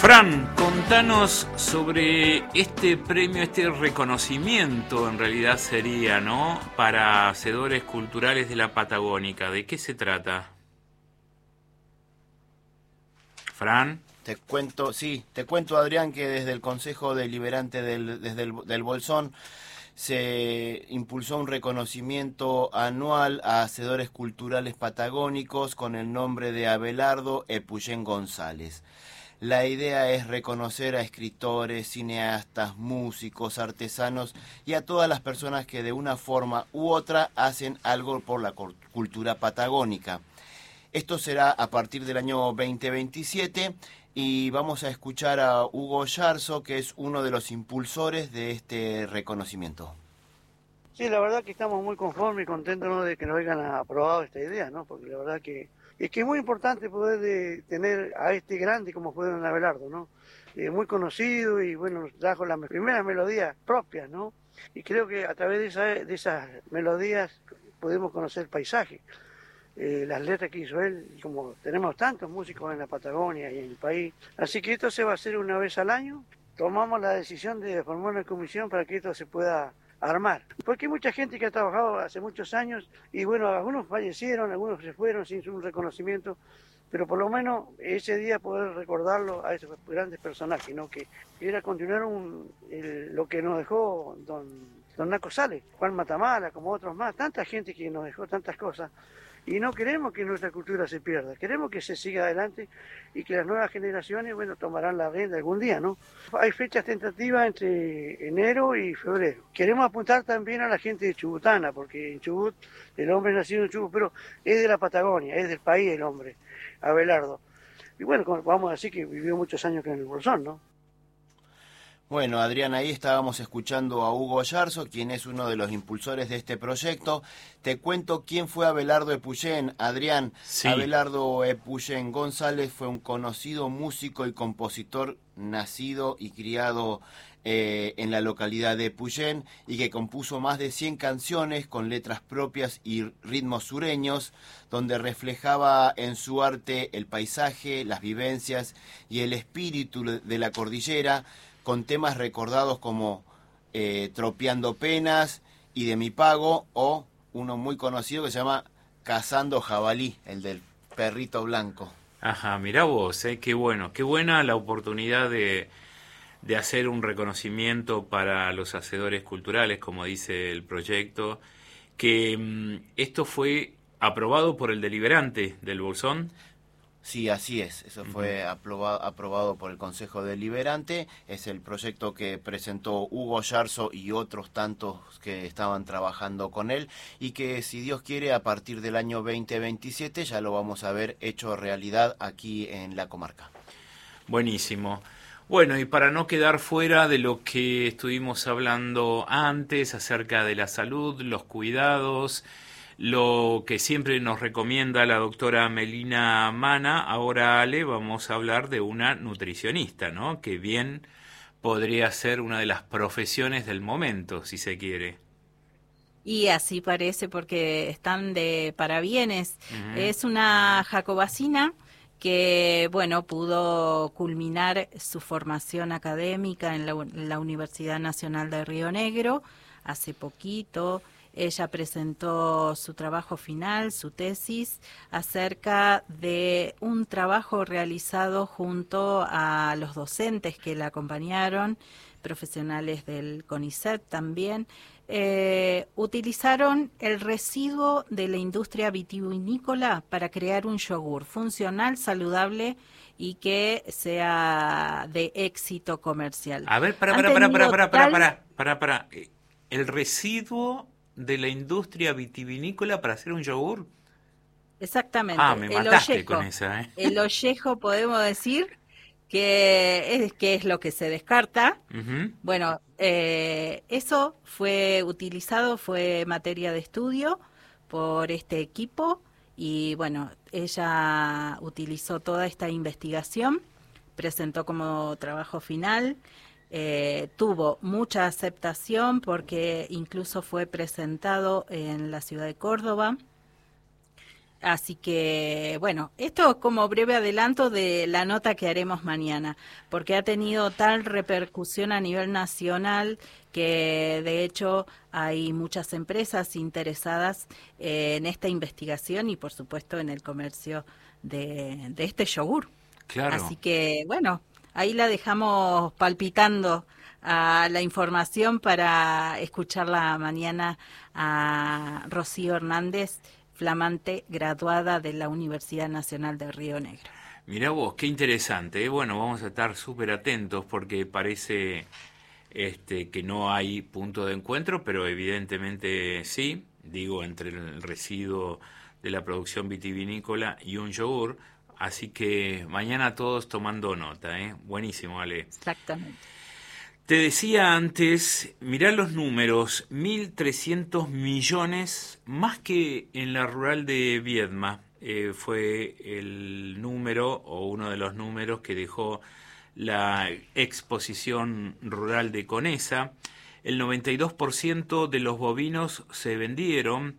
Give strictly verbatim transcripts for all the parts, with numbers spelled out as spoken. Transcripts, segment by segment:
Fran, contanos sobre este premio, este reconocimiento en realidad sería, ¿no?, para hacedores culturales de la Patagónica. ¿De qué se trata? Fran. Te cuento, sí, te cuento, Adrián, que desde el Consejo Deliberante del, desde el, del Bolsón se impulsó un reconocimiento anual a hacedores culturales patagónicos con el nombre de Abelardo Epuyén González. La idea es reconocer a escritores, cineastas, músicos, artesanos y a todas las personas que de una forma u otra hacen algo por la cultura patagónica. Esto será a partir del año veinte veintisiete y vamos a escuchar a Hugo Yarzo, que es uno de los impulsores de este reconocimiento. Sí, la verdad que estamos muy conformes y contentos, ¿no?, de que nos hayan aprobado esta idea, ¿no? Porque la verdad que es que es muy importante poder de, tener a este grande como fue don Abelardo, ¿no? Eh, muy conocido y bueno, nos trajo las primeras melodías propias, ¿no? Y creo que a través de, esa, de esas melodías podemos conocer el paisaje. Eh, las letras que hizo él, y como tenemos tantos músicos en la Patagonia y en el país, así que esto se va a hacer una vez al año. Tomamos la decisión de formar una comisión para que esto se pueda armar, porque hay mucha gente que ha trabajado hace muchos años y bueno, algunos fallecieron, algunos se fueron sin un reconocimiento, pero por lo menos ese día poder recordarlo a esos grandes personajes, ¿no?, que era continuar un, el, lo que nos dejó don, don Naco Sales, Juan Matamala, como otros más, tanta gente que nos dejó tantas cosas. Y no queremos que nuestra cultura se pierda, queremos que se siga adelante y que las nuevas generaciones, bueno, tomarán la rienda algún día, ¿no? Hay fechas tentativas entre enero y febrero. Queremos apuntar también a la gente de Chubutana, porque en Chubut, el hombre nacido en Chubut, pero es de la Patagonia, es del país el hombre, Abelardo. Y bueno, vamos a decir que vivió muchos años en el Bolsón, ¿no? Bueno, Adrián, ahí estábamos escuchando a Hugo Yarzo, quien es uno de los impulsores de este proyecto. Te cuento quién fue Abelardo Epuyén. Adrián, sí. Abelardo Epuyén González fue un conocido músico y compositor nacido y criado eh, en la localidad de Epuyén y que compuso más de cien canciones con letras propias y ritmos sureños, donde reflejaba en su arte el paisaje, las vivencias y el espíritu de la cordillera, con temas recordados como eh, Tropeando Penas y De Mi Pago, o uno muy conocido que se llama Cazando Jabalí, el del perrito blanco. Ajá, mirá vos, eh, qué bueno, qué buena la oportunidad de, de hacer un reconocimiento para los hacedores culturales, como dice el proyecto, que mmm, esto fue aprobado por el deliberante del Bolsón. Sí, así es. Eso fue uh-huh. aprobado, aprobado por el Consejo Deliberante. Es el proyecto que presentó Hugo Yarzo y otros tantos que estaban trabajando con él y que, si Dios quiere, a partir del año veinte veintisiete ya lo vamos a ver hecho realidad aquí en la comarca. Buenísimo. Bueno, y para no quedar fuera de lo que estuvimos hablando antes acerca de la salud, los cuidados, lo que siempre nos recomienda la doctora Melina Mana, ahora, Ale, vamos a hablar de una nutricionista, ¿no?, que bien podría ser una de las profesiones del momento, si se quiere. Y así parece, porque están de parabienes. Uh-huh. Es una jacobacina que, bueno, pudo culminar su formación académica en la, en la Universidad Nacional de Río Negro hace poquito. Ella presentó su trabajo final, su tesis, acerca de un trabajo realizado junto a los docentes que la acompañaron, profesionales del CONICET también. Eh, utilizaron el residuo de la industria vitivinícola para crear un yogur funcional, saludable y que sea de éxito comercial. A ver, para, para, para, para, para, para, para, para, para, el residuo de la industria vitivinícola para hacer un yogur. Exactamente. Ah, me el mataste ollejo, con esa, ¿eh? El ollejo, podemos decir que es, que es lo que se descarta. Uh-huh. Bueno, eh, eso fue utilizado, fue materia de estudio por este equipo y bueno, ella utilizó toda esta investigación, presentó como trabajo final. Eh, tuvo mucha aceptación porque incluso fue presentado en la ciudad de Córdoba Así que, bueno, esto como breve adelanto de la nota que haremos mañana, porque ha tenido tal repercusión a nivel nacional que de hecho hay muchas empresas interesadas en esta investigación y por supuesto en el comercio de, de este yogur. Claro. Así que, bueno, ahí la dejamos palpitando a la información para escucharla mañana a Rocío Hernández, flamante graduada de la Universidad Nacional de Río Negro. Mirá vos, qué interesante, ¿eh? Bueno, vamos a estar súper atentos porque parece este, que no hay punto de encuentro, pero evidentemente sí, digo, entre el residuo de la producción vitivinícola y un yogur, así que mañana todos tomando nota, ¿eh? Buenísimo, Ale. Exactamente. Te decía antes, mirá los números, mil trescientos millones, más que en la rural de Viedma, eh, fue el número o uno de los números que dejó la exposición rural de Conesa. El noventa y dos por ciento de los bovinos se vendieron,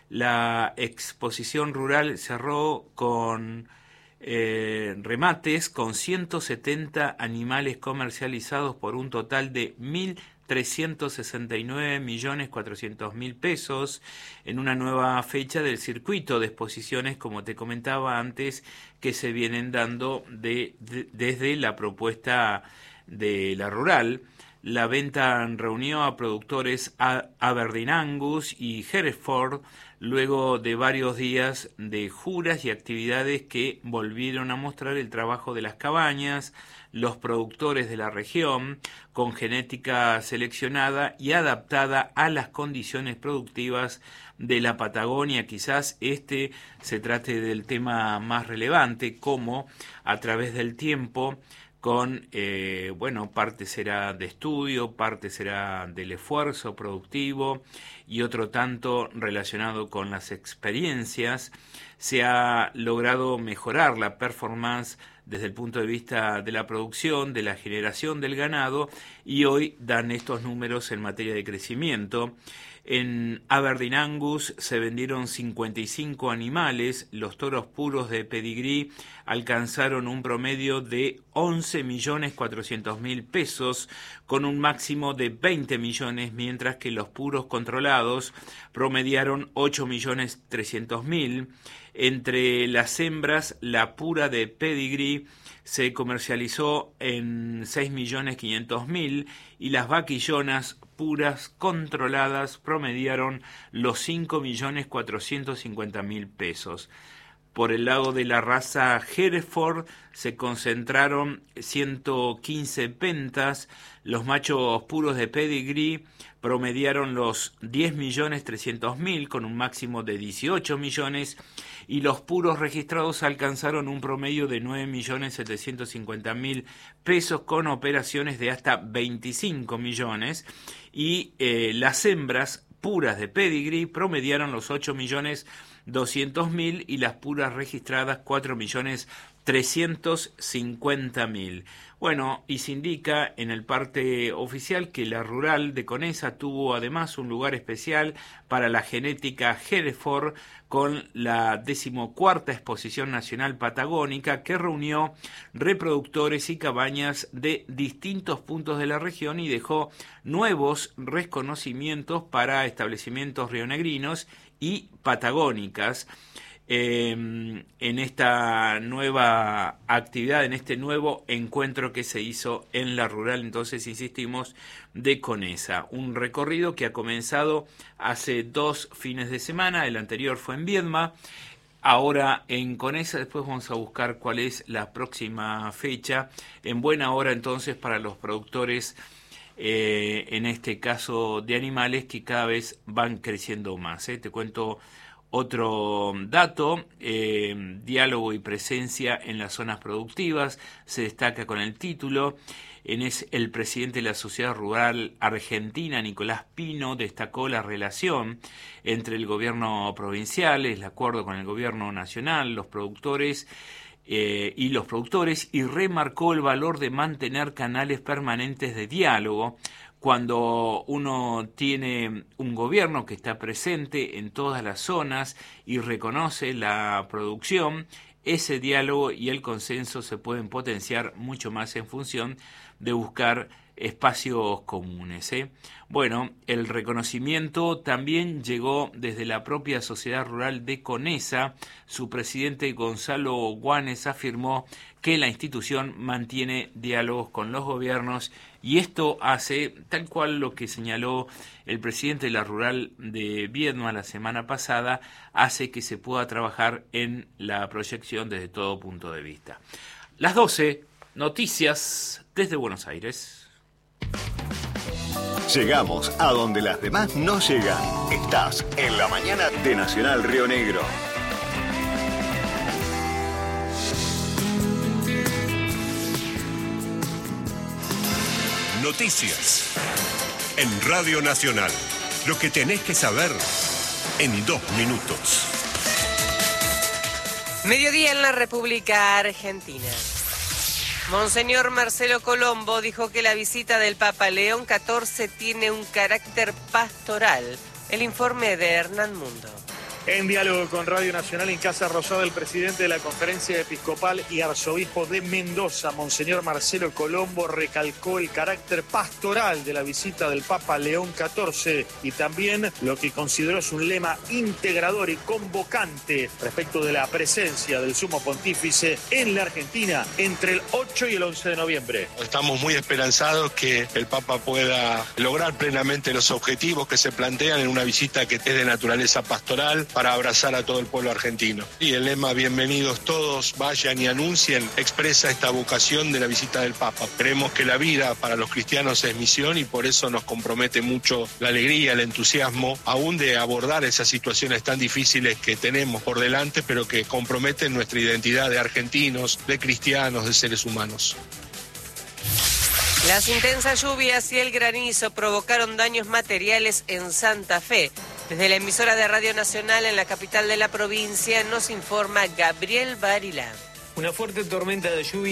la exposición rural cerró con Eh, remates con ciento setenta animales comercializados por un total de mil trescientos sesenta y nueve millones cuatrocientos mil pesos en una nueva fecha del circuito de exposiciones, como te comentaba antes, que se vienen dando de, de, desde la propuesta de la rural. La venta reunió a productores Aberdeen Angus y Hereford luego de varios días de juras y actividades que volvieron a mostrar el trabajo de las cabañas, los productores de la región, con genética seleccionada y adaptada a las condiciones productivas de la Patagonia. Quizás este se trate del tema más relevante, cómo a través del tiempo, con, eh, bueno, parte será de estudio, parte será del esfuerzo productivo y otro tanto relacionado con las experiencias, se ha logrado mejorar la performance desde el punto de vista de la producción, de la generación del ganado, y hoy dan estos números en materia de crecimiento. En Aberdeen Angus se vendieron cincuenta y cinco animales, los toros puros de pedigrí alcanzaron un promedio de once millones cuatrocientos mil pesos, con un máximo de veinte millones, mientras que los puros controlados promediaron ocho millones trescientos mil. Entre las hembras, la pura de pedigrí se comercializó en seis millones quinientos mil y las vaquillonas puras controladas promediaron los cinco millones cuatrocientos cincuenta mil pesos. Por el lado de la raza Hereford se concentraron ciento quince pentas, los machos puros de pedigrí promediaron los diez millones trescientos mil con un máximo de dieciocho millones y los puros registrados alcanzaron un promedio de nueve millones setecientos cincuenta mil pesos con operaciones de hasta veinticinco millones y eh, las hembras puras de pedigrí promediaron los ocho millones doscientos mil y las puras registradas cuatro millones trescientos cincuenta mil. Bueno, y se indica en el parte oficial que la rural de Conesa tuvo además un lugar especial para la genética Hereford con la decimocuarta Exposición Nacional Patagónica que reunió reproductores y cabañas de distintos puntos de la región y dejó nuevos reconocimientos para establecimientos rionegrinos y patagónicas. Eh, en esta nueva actividad, en este nuevo encuentro que se hizo en la rural, entonces insistimos, de Conesa. Un recorrido que ha comenzado hace dos fines de semana, el anterior fue en Viedma, ahora en Conesa, después vamos a buscar cuál es la próxima fecha, en buena hora entonces para los productores, eh, en este caso de animales que cada vez van creciendo más. ¿eh? Te cuento otro dato, eh, diálogo y presencia en las zonas productivas, se destaca con el título. En es, el presidente de la Sociedad Rural Argentina, Nicolás Pino, destacó la relación entre el gobierno provincial, el acuerdo con el gobierno nacional, los productores eh, y los productores, y remarcó el valor de mantener canales permanentes de diálogo Cuando uno tiene un gobierno que está presente en todas las zonas y reconoce la producción, ese diálogo y el consenso se pueden potenciar mucho más en función de buscar espacios comunes, ¿eh? Bueno, el reconocimiento también llegó desde la propia sociedad rural de Conesa. Su presidente Gonzalo Guanes afirmó que la institución mantiene diálogos con los gobiernos y esto hace tal cual lo que señaló el presidente de la rural de Viedma la semana pasada, hace que se pueda trabajar en la proyección desde todo punto de vista. Las doce, noticias desde Buenos Aires. Llegamos a donde las demás no llegan. Estás en la mañana de Nacional Río Negro. Noticias en Radio Nacional. Lo que tenés que saber en dos minutos. Mediodía en la República Argentina. Monseñor Marcelo Colombo dijo que la visita del Papa León catorce tiene un carácter pastoral. El informe de Hernán Mundo. En diálogo con Radio Nacional en Casa Rosada, el presidente de la Conferencia Episcopal y arzobispo de Mendoza, Monseñor Marcelo Colombo, recalcó el carácter pastoral de la visita del Papa León catorce y también lo que consideró es un lema integrador y convocante respecto de la presencia del Sumo Pontífice en la Argentina entre el ocho y el once de noviembre. Estamos muy esperanzados que el Papa pueda lograr plenamente los objetivos que se plantean en una visita que es de naturaleza pastoral, para abrazar a todo el pueblo argentino. Y el lema "bienvenidos todos, vayan y anuncien" expresa esta vocación de la visita del Papa. Creemos que la vida para los cristianos es misión y por eso nos compromete mucho la alegría, el entusiasmo, aún de abordar esas situaciones tan difíciles que tenemos por delante, pero que comprometen nuestra identidad de argentinos, de cristianos, de seres humanos. Las intensas lluvias y el granizo provocaron daños materiales en Santa Fe. Desde la emisora de Radio Nacional en la capital de la provincia nos informa Gabriel Barilán. Una fuerte tormenta de lluvia